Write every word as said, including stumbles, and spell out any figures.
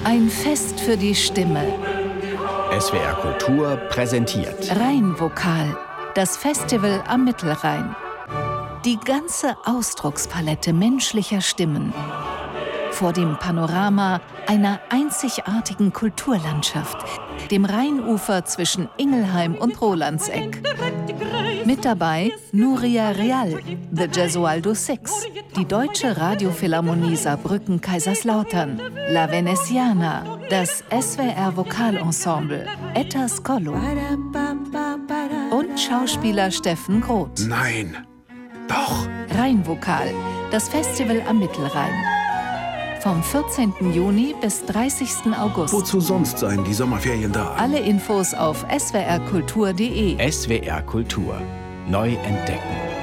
Ein Fest für die Stimme. S W R Kultur präsentiert Rheinvokal, das Festival am Mittelrhein. Die ganze Ausdruckspalette menschlicher Stimmen. Vor dem Panorama einer einzigartigen Kulturlandschaft, dem Rheinufer zwischen Ingelheim und Rolandseck. Mit dabei Nuria Real, The Gesualdo Six, die Deutsche Radiophilharmonie Saarbrücken-Kaiserslautern, La Veneziana, das S W R Vokalensemble, Etta Skollo und Schauspieler Steffen Groth. Nein, doch! Rheinvokal, das Festival am Mittelrhein. Vom vierzehnten Juni bis dreißigsten August. Wozu sonst seien die Sommerferien da? Alle Infos auf s w r kultur punkt d e. S W R Kultur. Neu entdecken.